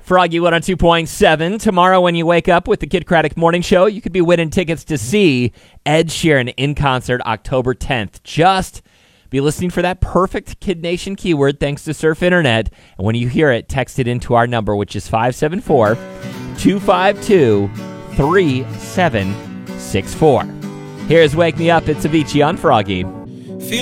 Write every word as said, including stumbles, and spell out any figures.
Froggy one oh two point seven. Tomorrow when you wake up with the Kid Craddock Morning Show, you could be winning tickets to see Ed Sheeran in concert October tenth. Just be listening for that perfect Kid Nation keyword thanks to Surf Internet. And when you hear it, text it into our number, which is five seven four, two five two, three seven six four. Here's Wake Me Up. It's Avicii on Froggy.